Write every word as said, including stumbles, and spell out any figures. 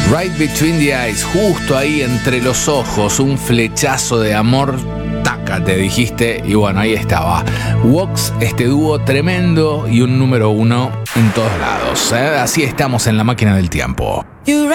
Right Between the Eyes, justo ahí entre los ojos, un flechazo de amor, taca, te dijiste, y bueno, ahí estaba. Wox, este dúo tremendo y un número uno en todos lados, ¿eh? Así estamos en la máquina del tiempo. You